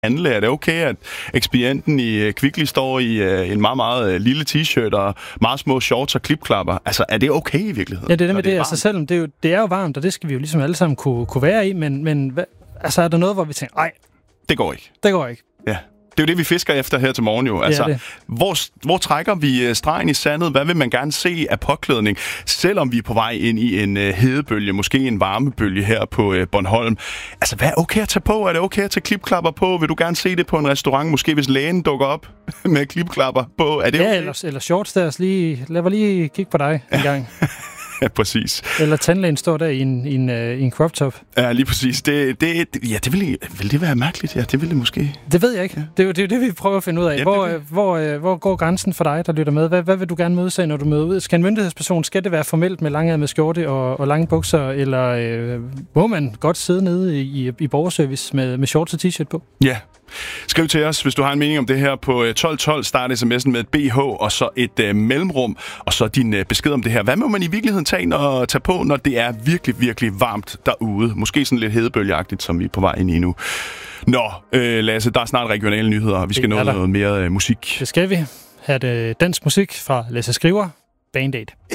handle? Er det okay, at ekspedienten i Kvickly står i en meget, meget lille t-shirt og meget små shorts og klipklapper? Altså, er det okay i virkeligheden? Ja, det er det med det. Altså, selvom det er jo varmt, og det skal vi jo ligesom alle sammen kunne være i, men altså, er der noget, hvor vi tænker, nej, det går ikke. Det går ikke. Ja. Det er jo det, vi fisker efter her til morgen jo. Altså, hvor trækker vi stregen i sandet? Hvad vil man gerne se af påklædning, selvom vi er på vej ind i en hedebølge, måske en varmebølge her på Bornholm? Altså, hvad er okay at tage på? Er det okay at tage klipklapper på? Vil du gerne se det på en restaurant? Måske hvis lægen dukker op med klipklapper på? Er det okay? Ja, eller shorts der. Lad mig lige kigge på dig en gang. Ja, præcis. Eller tandlægen står der i en crop top. Ja, lige præcis. Vil det være mærkeligt? Ja, det vil det måske. Det ved jeg ikke. Ja. Det er jo det, vi prøver at finde ud af. Ja, hvor går grænsen for dig, der lytter med? Hvad vil du gerne møde sig, når du møder ud? Skal en myndighedsperson, skal det være formelt med langærmet skjorte og lange bukser, eller må man godt sidde nede i borgerservice med shorts og t-shirt på? Ja. Skriv til os, hvis du har en mening om det her på 1212. Start sms'en med et BH og så et mellemrum, og så din besked om det her. Hvad må man i virkeligheden tage på, når det er virkelig, virkelig varmt derude? Måske sådan lidt hedebølgeagtigt, som vi er på vej ind i nu. Nå, Lasse, der er snart regionale nyheder, og vi skal nå noget mere musik. Det skal vi. Her er det dansk musik fra Lasse Skriver, Band Aid.